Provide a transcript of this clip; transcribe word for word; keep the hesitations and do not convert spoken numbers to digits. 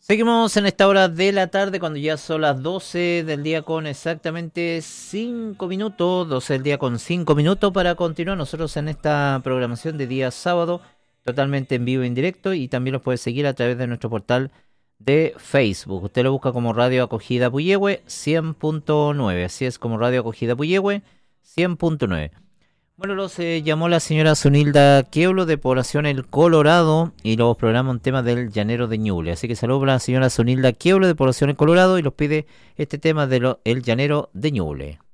Seguimos en esta hora de la tarde cuando ya son las doce del día con exactamente cinco minutos, doce del día con cinco minutos para continuar nosotros en esta programación de día sábado, totalmente en vivo e en directo, y también los puede seguir a través de nuestro portal de Facebook. Usted lo busca como Radio Acogida Puyehue cien punto nueve, así es, como Radio Acogida Puyehue cien punto nueve. Bueno, los eh, llamó la señora Zunilda Quieblo de Población El Colorado y los programa un tema del Llanero de Ñuble. Así que saludos para la señora Zunilda Quieblo de Población El Colorado y los pide este tema de lo, El Llanero de Ñuble.